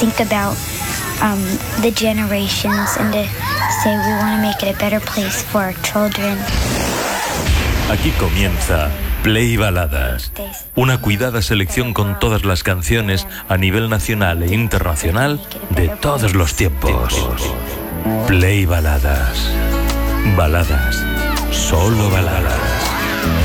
think about the generations and to say we want to make it a better place for our children. Aquí comienza Play Baladas, una cuidada selección con todas las canciones a nivel nacional e internacional de todos los tiempos. Play Baladas. Baladas. Solo baladas.